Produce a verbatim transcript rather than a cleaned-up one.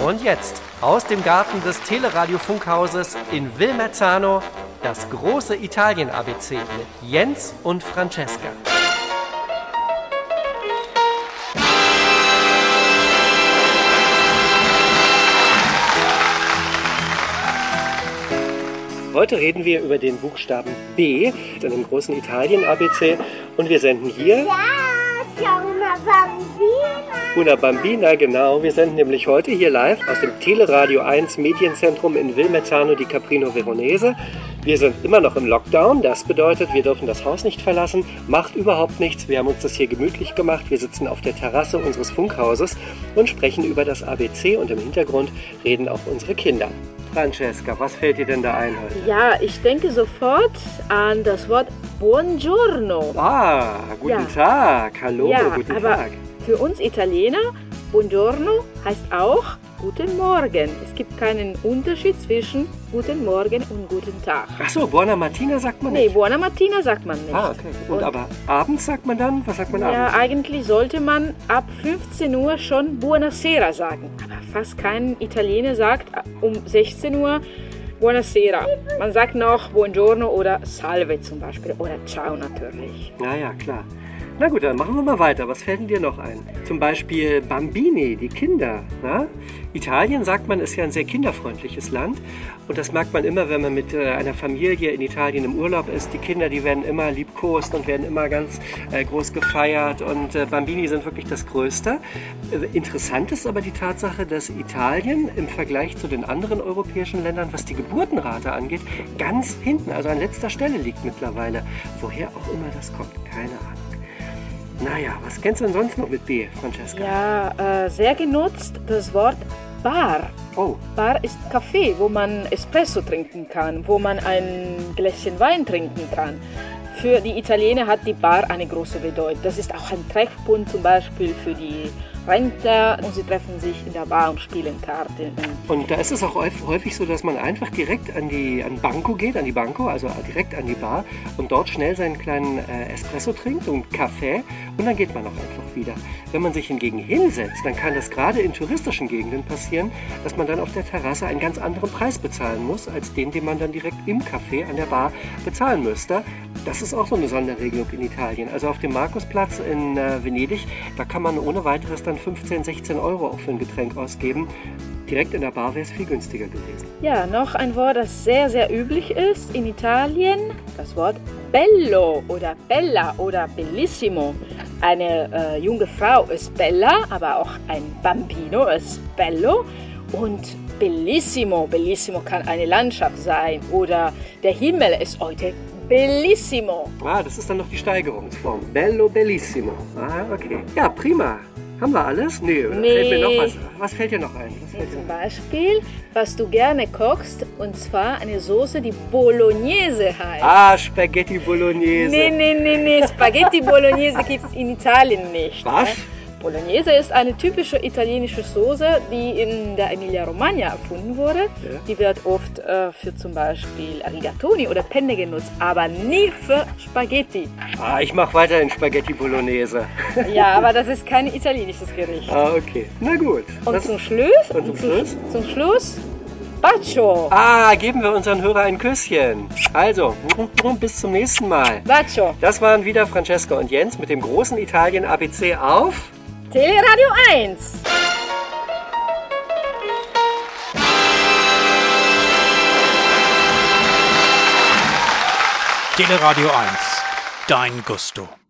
Und jetzt aus dem Garten des Teleradio-Funkhauses in Wilmerzano das große Italien-A B C mit Jens und Francesca. Heute reden wir über den Buchstaben B in einem großen Italien-A B C und wir senden hier... Ja, c'è una bambina. Una Bambina, genau. Wir senden nämlich heute hier live aus dem Teleradio eins Medienzentrum in Wilmerzano di Caprino Veronese. Wir sind immer noch im Lockdown, das bedeutet, wir dürfen das Haus nicht verlassen, macht überhaupt nichts. Wir haben uns das hier gemütlich gemacht. Wir sitzen auf der Terrasse unseres Funkhauses und sprechen über das A B C und im Hintergrund reden auch unsere Kinder. Francesca, was fällt dir denn da ein heute? Ja, ich denke sofort an das Wort Buongiorno. Ah, guten Ja. Tag, hallo, Ja, guten aber Tag. für uns Italiener, Buongiorno heißt auch Guten Morgen. Es gibt keinen Unterschied zwischen Guten Morgen und Guten Tag. Ach so, Buona Mattina sagt man Nee, nicht? Buona Mattina sagt man nicht. Ah, okay. Und, Und- aber abends sagt man dann? Was sagt man Ja, abends? eigentlich sollte man ab fünfzehn Uhr schon Buonasera sagen. Aber fast kein Italiener sagt um sechzehn Uhr Buonasera. Man sagt noch Buongiorno oder Salve zum Beispiel. Oder Ciao natürlich. Ja, ja, klar. Na gut, dann machen wir mal weiter. Was fällt denn dir noch ein? Zum Beispiel Bambini, die Kinder. Na? Italien, sagt man, ist ja ein sehr kinderfreundliches Land. Und das merkt man immer, wenn man mit äh, einer Familie in Italien im Urlaub ist. Die Kinder, die werden immer liebkost und werden immer ganz äh, groß gefeiert. Und äh, Bambini sind wirklich das Größte. Äh, interessant ist aber die Tatsache, dass Italien im Vergleich zu den anderen europäischen Ländern, was die Geburtenrate angeht, ganz hinten, also an letzter Stelle liegt mittlerweile. Woher auch immer das kommt, keine Ahnung. Naja, was kennst du denn sonst noch mit B, Francesca? Ja, äh, sehr genutzt das Wort Bar. Oh, Bar ist Kaffee, wo man Espresso trinken kann, wo man ein Gläschen Wein trinken kann. Für die Italiener hat die Bar eine große Bedeutung. Das ist auch ein Treffpunkt zum Beispiel für die Rentner und sie treffen sich in der Bar und spielen Karten. und da ist es auch häufig häufig so, dass man einfach direkt an die an Banco geht, an die Banco, also direkt an die Bar und dort schnell seinen kleinen äh, Espresso trinkt und Kaffee und dann geht man auch einfach wieder. Wenn man sich hingegen hinsetzt, dann kann das gerade in touristischen Gegenden passieren, dass man dann auf der Terrasse einen ganz anderen Preis bezahlen muss, als den, den man dann direkt im Café an der Bar bezahlen müsste. Das ist auch so eine Sonderregelung in Italien. Also auf dem Markusplatz in äh, Venedig, da kann man ohne weiteres dann fünfzehn, sechzehn Euro auch für ein Getränk ausgeben. Direkt in der Bar wäre es viel günstiger gewesen. Ja, noch ein Wort, das sehr, sehr üblich ist in Italien, das Wort Bello oder Bella oder Bellissimo. Eine äh, junge Frau ist Bella, aber auch ein Bambino ist Bello und Bellissimo. Bellissimo kann eine Landschaft sein oder der Himmel ist heute Bellissimo. Ah, das ist dann noch die Steigerungsform. Bello, bellissimo. Ah, okay. Ja, prima. Haben wir alles? Nee, Nee. fällt mir noch was. Was fällt dir noch ein? Was Wie fällt dir zum noch ein? Beispiel, was du gerne kochst, und zwar eine Soße, die Bolognese heißt. Ah, Spaghetti Bolognese. Nee, nee, nee, nee, Spaghetti Bolognese gibt es in Italien nicht. Was? Ne? Bolognese ist eine typische italienische Soße, die in der Emilia-Romagna erfunden wurde. Ja. Die wird oft äh, für zum Beispiel Rigatoni oder Penne genutzt, aber nie für Spaghetti. Ah, ich mache weiterhin Spaghetti Bolognese. Ja, aber das ist kein italienisches Gericht. Ah, okay. Na gut. Und Was- zum Schluss, Und zum zum, Schluss? zum Schluss, Bacio. Ah, geben wir unseren Hörer ein Küsschen. Also, bis zum nächsten Mal. Bacio. Das waren wieder Francesca und Jens mit dem großen Italien-A B C auf... Teleradio eins. Teleradio eins. Dein Gusto.